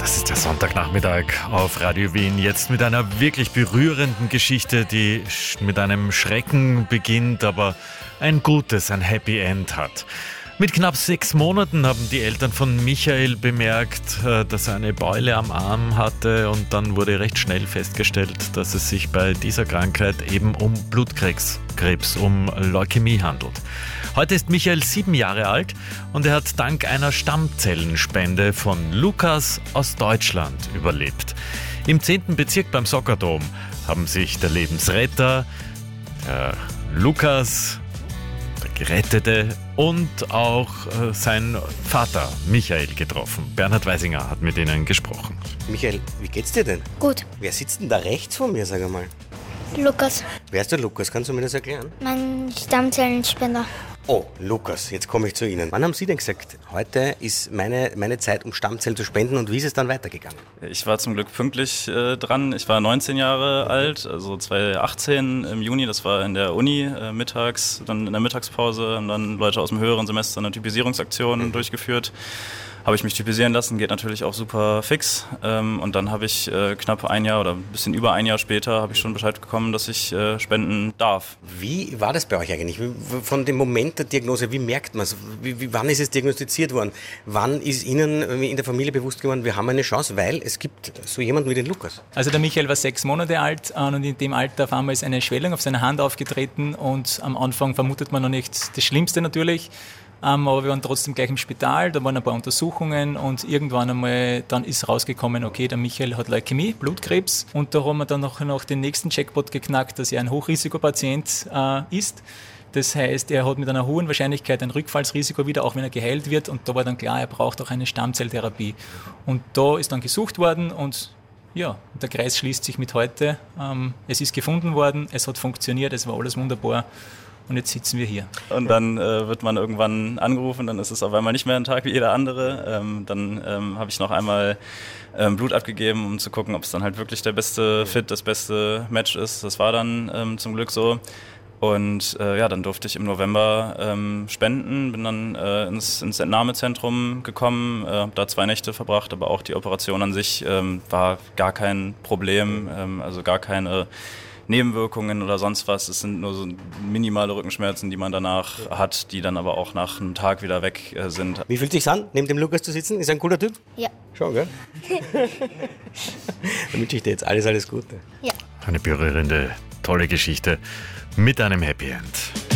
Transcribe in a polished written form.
Das ist der Sonntagnachmittag auf Radio Wien. Jetzt mit einer wirklich berührenden Geschichte, die mit einem Schrecken beginnt, aber ein gutes, ein Happy End hat. Mit knapp 6 Monaten haben die Eltern von Michael bemerkt, dass er eine Beule am Arm hatte, und dann wurde recht schnell festgestellt, dass es sich bei dieser Krankheit eben um Blutkrebs, um Leukämie handelt. Heute ist Michael 7 Jahre alt und er hat dank einer Stammzellenspende von Lukas aus Deutschland überlebt. Im 10. Bezirk beim Sockerdom haben sich der Lebensretter, der Lukas, der Gerettete und auch sein Vater Michael getroffen. Bernhard Weisinger hat mit ihnen gesprochen. Michael, wie geht's dir denn? Gut. Wer sitzt denn da rechts von mir, sag einmal? Lukas, Wer ist der Lukas? Kannst du mir das erklären? mein Stammzellenspender. Oh, Lukas, jetzt komme ich zu Ihnen. Wann haben Sie denn gesagt, heute ist meine Zeit, um Stammzellen zu spenden, und wie ist es dann weitergegangen? Ich war zum Glück pünktlich dran. Ich war 19 Jahre alt, also 2018 im Juni. Das war in der Uni mittags, dann in der Mittagspause haben dann Leute aus dem höheren Semester eine Typisierungsaktion durchgeführt. Habe ich mich typisieren lassen, geht natürlich auch super fix. Und dann habe ich knapp ein Jahr oder ein bisschen über ein Jahr später habe ich schon Bescheid bekommen, dass ich spenden darf. Wie war das bei euch eigentlich? Von dem Moment der Diagnose, wie merkt man es? Wann ist es diagnostiziert worden? Wann ist Ihnen in der Familie bewusst geworden, wir haben eine Chance, weil es gibt so jemanden wie den Lukas? Also der Michael war 6 Monate alt und in dem Alter auf einmal ist eine Schwellung auf seiner Hand aufgetreten, und am Anfang vermutet man noch nicht das Schlimmste natürlich. Aber wir waren trotzdem gleich im Spital, da waren ein paar Untersuchungen, und irgendwann einmal dann ist rausgekommen, okay, der Michael hat Leukämie, Blutkrebs, und da haben wir dann noch den nächsten Jackpot geknackt, dass er ein Hochrisikopatient ist. Das heißt, er hat mit einer hohen Wahrscheinlichkeit ein Rückfallsrisiko wieder, auch wenn er geheilt wird, und da war dann klar, er braucht auch eine Stammzelltherapie. Und da ist dann gesucht worden, und ja, der Kreis schließt sich mit heute. Es ist gefunden worden, es hat funktioniert, es war alles wunderbar. Und jetzt sitzen wir hier. Und dann wird man irgendwann angerufen, dann ist es auf einmal nicht mehr ein Tag wie jeder andere. Dann habe ich noch einmal Blut abgegeben, um zu gucken, ob es dann halt wirklich der beste Fit, das beste Match ist. Das war dann zum Glück so. Und dann durfte ich im November spenden, bin dann ins Entnahmezentrum gekommen, habe da 2 Nächte verbracht, aber auch die Operation an sich war gar kein Problem, also gar keine Nebenwirkungen oder sonst was. Es sind nur so minimale Rückenschmerzen, die man danach hat, die dann aber auch nach einem Tag wieder weg sind. Wie fühlt es sich an, neben dem Lukas zu sitzen? Ist er ein cooler Typ? Ja. Schon, gell? Dann wünsche ich dir jetzt alles Gute. Ja. Eine berührende, tolle Geschichte mit einem Happy End.